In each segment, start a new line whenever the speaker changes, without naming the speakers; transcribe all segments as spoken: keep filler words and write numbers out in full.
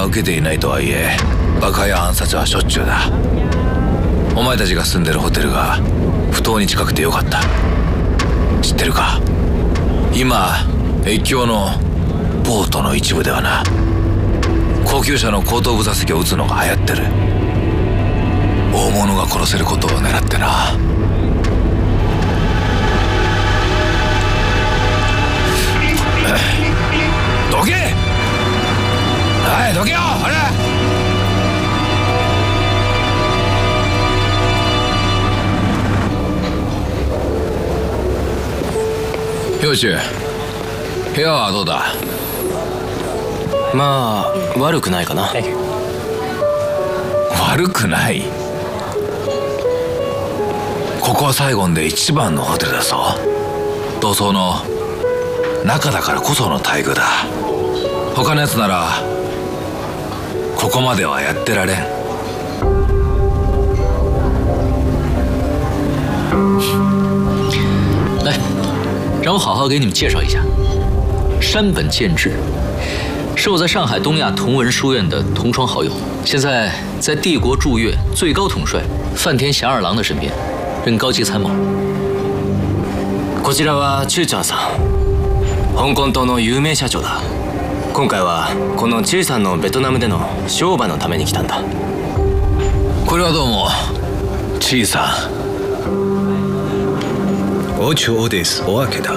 は受けていないとはいえ、爆破や暗殺はしょっちゅうだ。お前たちが住んでるホテルが不当に近くてよかった。知ってるか？今越境のボートの一部ではな、高級車の後頭部座席を撃つのが流行ってる。大物が殺せることを狙ってな。どけ！はい、どけよ！あれ！よし、部屋はどうだ？
まあ悪くないかな。
悪くない？ここはサイゴンで一番のホテルだぞ。同窓の中だからこその待遇だ。他のやつならここまではやってられん。
来，让我好好给你们介绍一下，山本健治，是我在上海东亚同文书院的同窗好友，现在在帝国驻越最高统帅范田祥二郎的身边，任高级参谋。
こちらはチューチャンさん、香港島の有名社長だ。今回はこのチューさんのベトナムでの商売のために来たんだ。
これはどうも、チーさん。
お蝶です。お明けだ。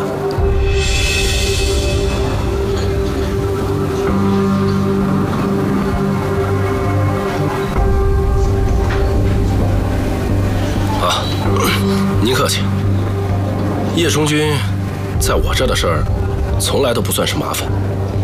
啊，您客气。叶冲军在我这的事儿，从来都不算是麻烦。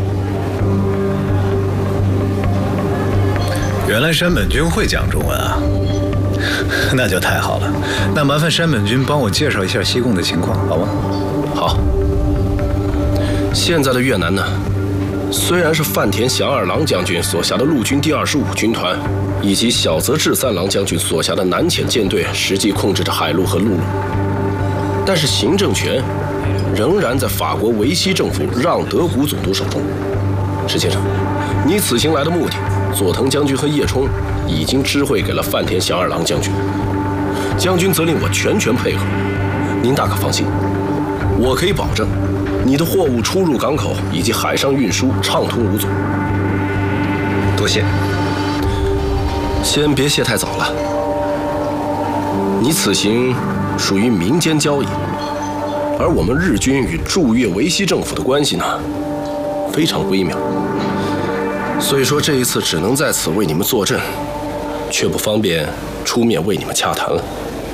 原来山本君会讲中文啊，那就太好了。那麻烦山本君帮我介绍一下西贡的情况，好吗？
好。现在的越南呢，虽然是范田祥二郎将军所辖的陆军第二十五军团，以及小泽治三郎将军所辖的南潜舰队实际控制着海路和陆路，但是行政权仍然在法国维希政府让德古总督手中。石先生，你此行来的目的，佐藤将军和叶冲已经知会给了范田祥二郎将军，将军责令我全权配合。您大可放心，我可以保证你的货物出入港口以及海上运输畅通无阻。
多谢。
先别谢太早了，你此行属于民间交易，而我们日军与驻越维希政府的关系呢，非常微妙。所以说这一次只能在此为你们坐镇，却不方便出面为你们洽谈了。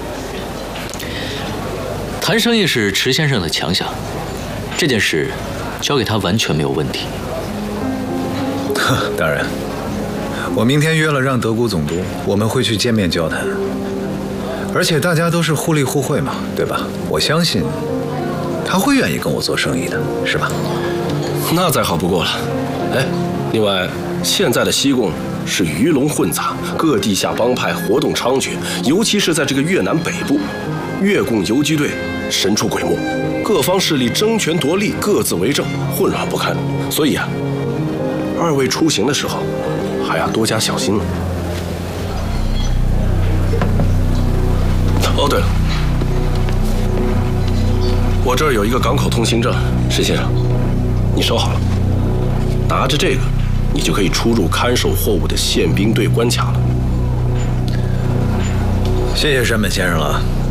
谈生意是池先生的强项，这件事交给他完全没有问题。
呵，当然，我明天约了让德古总督，我们会去见面交谈。而且大家都是互利互惠嘛，对吧？我相信他会愿意跟我做生意的，是吧？
那再好不过了。哎，另外，现在的西贡是鱼龙混杂，各地下帮派活动猖獗，尤其是在这个越南北部，越共游击队神出鬼没，各方势力争权夺利，各自为政，混乱不堪。所以啊，二位出行的时候还要多加小心呢。哦，对了，我这儿有一个港口通行证，石先生，你收好了。拿着这个，你就可以出入看守货物的宪兵队关卡了。
谢谢山本先生了。